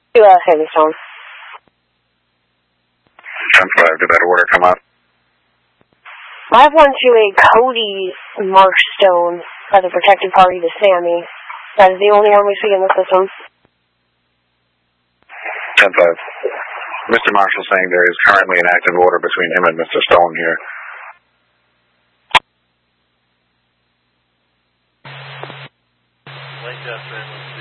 To Sammy Stone. 10-5, did that order come up? 5-1 to a Cody Markstone as a protected party to Sammy. That is the only one we see in the system. 10-5. Mr. Marshall saying there is currently an active order between him and Mr. Stone here. Like that,